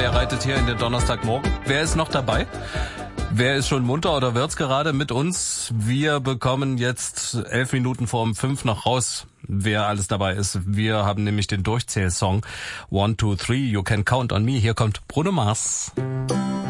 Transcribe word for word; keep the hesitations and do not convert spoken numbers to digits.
der reitet hier in den Donnerstagmorgen. Wer ist noch dabei? Wer ist schon munter oder wird's gerade mit uns? Wir bekommen jetzt elf Minuten vor um fünf noch raus, wer alles dabei ist. Wir haben nämlich den Durchzählsong One, Two, Three, You Can Count on Me. Hier kommt Bruno Mars.